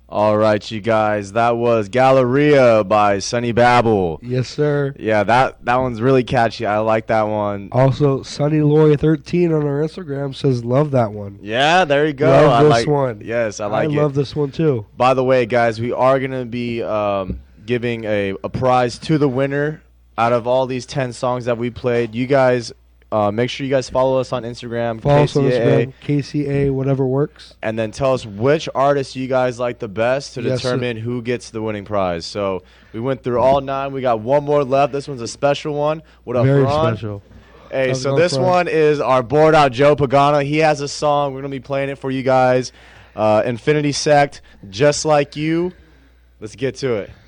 All right, you guys. That was Galleria by Sunny Babel. Yes, sir. Yeah, that one's really catchy. I like that one. Also, Sunny Lori 13 on our Instagram says love that one. Yeah, there you go. Love this one. Yes, I like it. I love this one too. By the way, guys, we are going to be giving a prize to the winner out of all these 10 songs that we played. You guys, make sure you guys follow us on Instagram. Follow us on Instagram, KCA, whatever works. And then tell us which artist you guys like the best to Yes, determine who gets the winning prize. So we went through all 9. We got one more left. This one's a special one. What up, Very Ron? special. Hey, so this one is our bored out Joe Pagano. He has a song. We're going to be playing it for you guys. Infinity Sect, Just Like You. Let's get to it.